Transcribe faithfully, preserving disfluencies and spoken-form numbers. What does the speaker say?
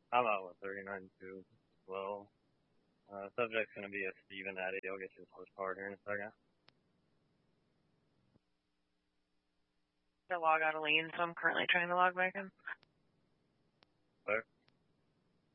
I'm out with thirty-nine two as well. Uh, subject's going to be a Steven Addy. I'll get you his horsepower here in a second. To log out of lane, so I'm currently trying to log back in. Clear.